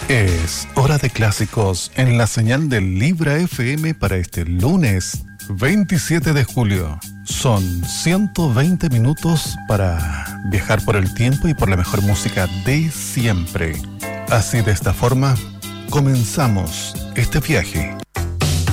Es hora de clásicos en la señal de Libra FM para este lunes 27 de julio. Son 120 minutos para viajar por el tiempo y por la mejor música de siempre. Así, de esta forma, comenzamos este viaje